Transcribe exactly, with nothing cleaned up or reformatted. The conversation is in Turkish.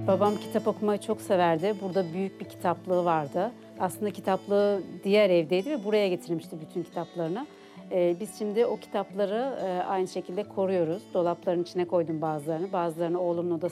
Babam kitap okumayı çok severdi. Burada büyük bir kitaplığı vardı. Aslında kitaplığı diğer evdeydi ve buraya getirmişti bütün kitaplarını. Ee, biz şimdi o kitapları e, aynı şekilde koruyoruz. Dolapların içine koydum bazılarını. Bazılarını oğlumun odasına